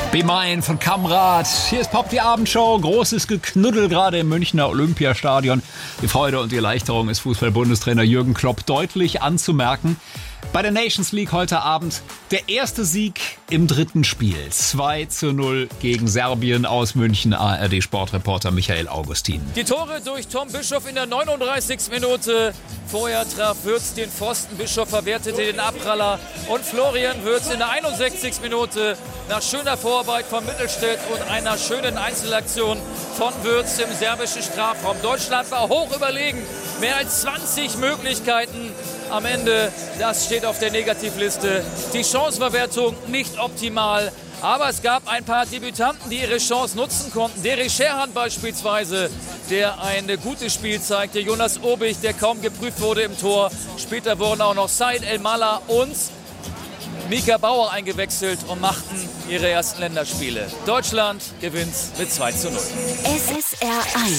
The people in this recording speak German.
Be Mine von Kamrat. Hier ist Pop, die Abendshow. Großes Geknuddel gerade im Münchner Olympiastadion. Die Freude und die Erleichterung ist Fußball-Bundestrainer Jürgen Klopp deutlich anzumerken. Bei der Nations League heute Abend der erste Sieg im dritten Spiel. 2:0 gegen Serbien aus München. ARD-Sportreporter Michael Augustin. Die Tore durch Tom Bischoff in der 39. Minute. Vorher traf Würz den Pfosten. Bischoff verwertete den Abpraller. Und Florian Würz in der 61. Minute nach schöner Vorarbeit von Mittelstädt und einer schönen Einzelaktion von Würz im serbischen Strafraum. Deutschland war hoch überlegen. Mehr als 20 Möglichkeiten. Am Ende, das steht auf der Negativliste. Die Chancenverwertung nicht optimal. Aber es gab ein paar Debütanten, die ihre Chance nutzen konnten. Derek Scherhan beispielsweise, der ein gutes Spiel zeigte. Jonas Obig, der kaum geprüft wurde im Tor. Später wurden auch noch Said El-Mallah und Mika Bauer eingewechselt und machten ihre ersten Länderspiele. Deutschland gewinnt mit 2:0. SSR 1